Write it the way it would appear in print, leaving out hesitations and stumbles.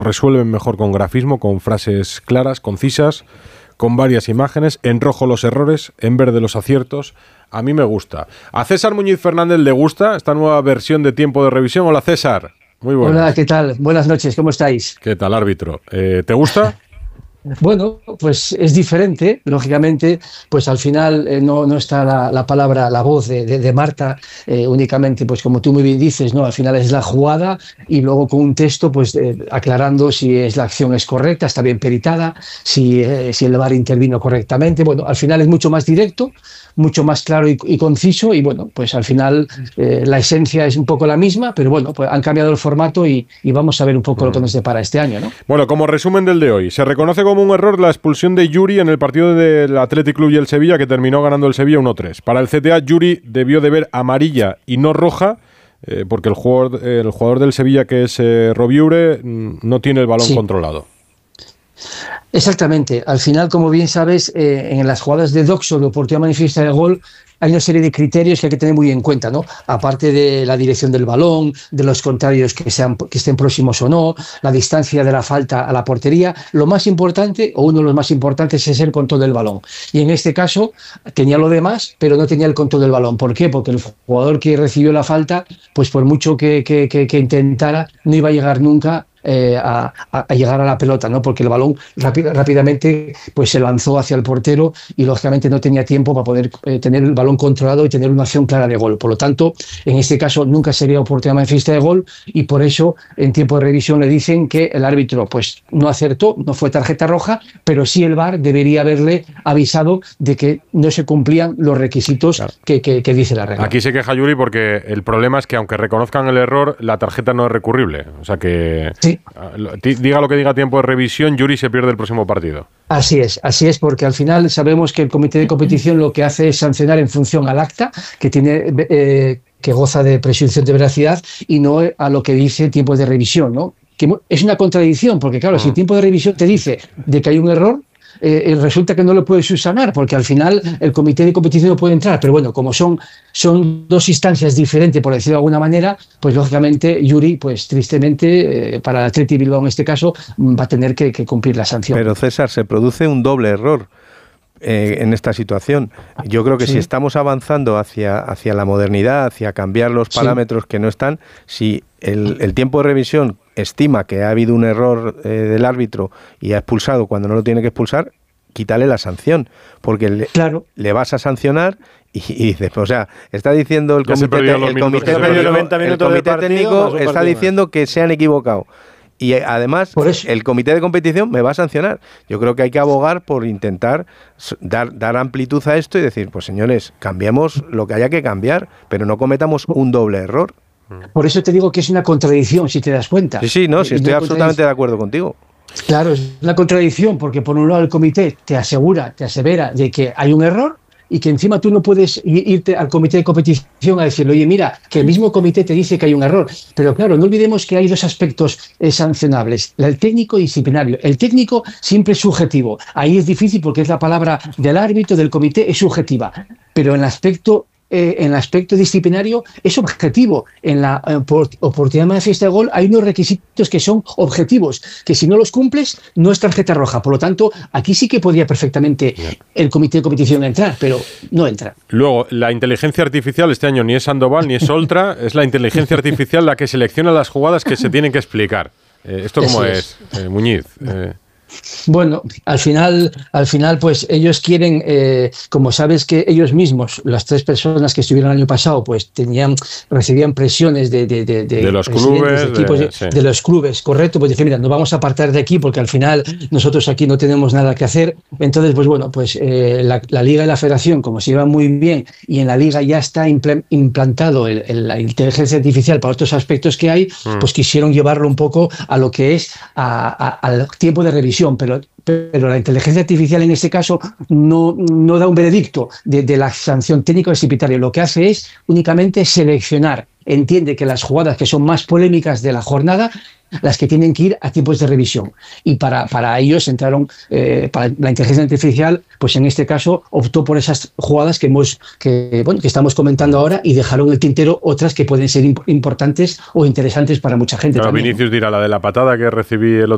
resuelven mejor con grafismo, con frases claras, concisas, con varias imágenes, en rojo los errores, en verde los aciertos. A mí me gusta. ¿A César Muñiz Fernández le gusta esta nueva versión de tiempo de revisión? Hola, César. Muy buenas. Hola, ¿qué tal? Buenas noches, ¿cómo estáis? ¿Qué tal, árbitro? ¿Te gusta? Bueno, pues es diferente, lógicamente, pues al final no está la palabra, la voz de Marta, únicamente, pues como tú muy bien dices, ¿no? Al final es la jugada y luego con un texto, pues aclarando si la acción es correcta, está bien peritada, si el VAR intervino correctamente. Bueno, al final es mucho más directo, mucho más claro y conciso, y bueno, pues al final la esencia es un poco la misma, pero bueno, pues han cambiado el formato y vamos a ver un poco lo que nos depara este año, ¿no? Bueno, como resumen del de hoy, se reconoce como un error la expulsión de Yuri en el partido del Athletic Club y el Sevilla, que terminó ganando el Sevilla 1-3. Para el CTA, Yuri debió de ver amarilla y no roja, porque el jugador del Sevilla, que es Roviure, no tiene el balón controlado. Exactamente. Al final, como bien sabes, en las jugadas de doxo, de oportunidad manifiesta de gol, hay una serie de criterios que hay que tener muy en cuenta, ¿no? Aparte de la dirección del balón, de los contrarios que estén próximos o no, la distancia de la falta a la portería, lo más importante, o uno de los más importantes, es el control del balón. Y en este caso tenía lo demás, pero no tenía el control del balón. ¿Por qué? Porque el jugador que recibió la falta, pues por mucho que intentara, no iba a llegar nunca a llegar a la pelota, ¿no? Porque el balón rápidamente pues se lanzó hacia el portero y lógicamente no tenía tiempo para poder tener el balón controlado y tener una acción clara de gol. Por lo tanto, en este caso nunca sería oportunidad manifiesta de gol, y por eso en tiempo de revisión le dicen que el árbitro pues no acertó, no fue tarjeta roja, pero sí el VAR debería haberle avisado de que no se cumplían los requisitos que dice la regla. Aquí se queja Yuri porque el problema es que aunque reconozcan el error, la tarjeta no es recurrible. O sea que sí. Diga lo que diga tiempo de revisión, Yuri se pierde el próximo partido. Así es, porque al final sabemos que el comité de competición lo que hace es sancionar en función al acta, que tiene que goza de presunción de veracidad, y no a lo que dice tiempo de revisión, ¿no? Que es una contradicción, porque claro, si el tiempo de revisión te dice de que hay un error, resulta que no lo puedes subsanar, porque al final el comité de competición no puede entrar. Pero bueno, como son dos instancias diferentes, por decirlo de alguna manera, pues lógicamente Yuri, pues tristemente, para el Athletic Bilbao en este caso, va a tener que cumplir la sanción. Pero César, se produce un doble error en esta situación. Yo creo que si estamos avanzando hacia la modernidad, hacia cambiar los parámetros que no están, si el tiempo de revisión estima que ha habido un error del árbitro y ha expulsado cuando no lo tiene que expulsar, quítale la sanción, porque le vas a sancionar y dices, o sea, está diciendo el comité técnico está diciendo que se han equivocado. Y además, el comité de competición me va a sancionar. Yo creo que hay que abogar por intentar dar amplitud a esto y decir, pues señores, cambiemos lo que haya que cambiar, pero no cometamos un doble error. Por eso te digo que es una contradicción, si te das cuenta. Sí, estoy absolutamente de acuerdo contigo. Claro, es una contradicción, porque por un lado el comité te asevera de que hay un error, y que encima tú no puedes irte al comité de competición a decirle, oye, mira, que el mismo comité te dice que hay un error. Pero claro, no olvidemos que hay dos aspectos sancionables, el técnico y disciplinario. El técnico siempre es subjetivo. Ahí es difícil porque es la palabra del árbitro, del comité, es subjetiva. Pero en el aspecto disciplinario es objetivo. En la oportunidad manifiesta de gol hay unos requisitos que son objetivos, que si no los cumples no es tarjeta roja. Por lo tanto, aquí sí que podría perfectamente el comité de competición entrar, pero no entra. Luego, la inteligencia artificial este año ni es Sandoval ni es Oltra, es la inteligencia artificial la que selecciona las jugadas que se tienen que explicar. ¿Esto cómo es, Muñiz? Bueno, al final, pues ellos quieren, como sabes que ellos mismos, las tres personas que estuvieron el año pasado, pues recibían presiones de los clubes, equipos, de los clubes, correcto, pues dije, mira, nos vamos a apartar de aquí porque al final nosotros aquí no tenemos nada que hacer. Entonces, pues bueno, pues la Liga y la Federación, como se llevan muy bien y en la Liga ya está implantado la inteligencia artificial para otros aspectos que hay, pues quisieron llevarlo un poco a lo que es al tiempo de revisión. Pero la inteligencia artificial en este caso no da un veredicto de la sanción técnica o disciplinaria. Lo que hace es únicamente seleccionar. Entiende que las jugadas que son más polémicas de la jornada, las que tienen que ir a tiempos de revisión. Y para ellos entraron, para la inteligencia artificial, pues en este caso optó por esas jugadas que estamos comentando ahora, y dejaron en el tintero otras que pueden ser importantes o interesantes para mucha gente. Claro, también, Vinicius dirá, la de la patada que recibí el otro